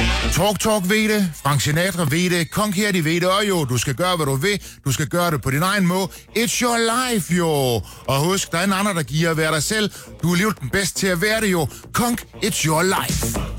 Talk ved det, Frank Sinatra ved det, Kong her de ved det, og jo, du skal gøre, hvad du vil, du skal gøre det på din egen måde. It's your life, jo. Og husk, der er en anden, der giver at være dig selv. Du er alligevel den bedste til at være det, jo. Kong, it's your life.